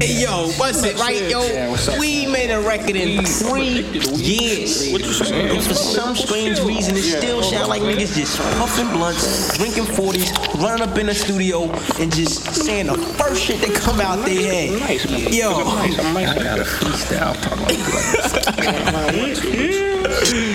Hey, yo, what's it, right, yo? We made a record in 3 years. And for some strange reason, it still sound like niggas just puffing blunts, drinking 40s, running up in the studio, and just saying the first shit that come out their head. Yo. I got a freestyle talking like